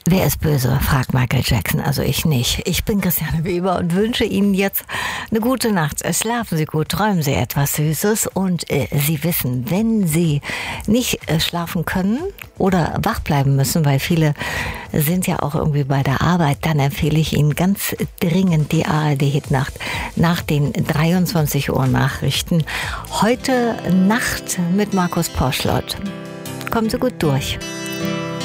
Wer ist böse? Fragt Michael Jackson. Also ich nicht. Ich bin Christiane Weber und wünsche Ihnen jetzt eine gute Nacht. Schlafen Sie gut, träumen Sie etwas Süßes und Sie wissen, wenn Sie nicht schlafen können oder wach bleiben müssen, weil viele sind ja auch irgendwie bei der Arbeit, dann empfehle ich Ihnen ganz dringend die ARD-Hitnacht nach den 23 Uhr Nachrichten. Heute Nacht mit Markus Porschlott. Kommen Sie gut durch.